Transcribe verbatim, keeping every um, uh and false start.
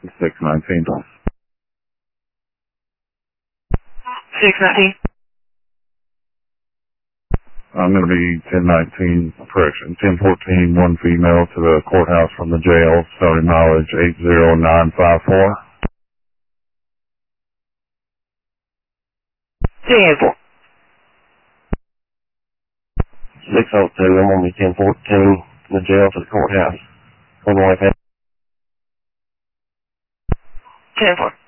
six nineteen. six nineteen. I'm going to be ten nineteen, correction, ten fourteen, one female to the courthouse from the jail, starting mileage eight zero nine five four. ten four. six oh two, I'm going to be ten fourteen, from the jail to the courthouse. On the way past. ten four.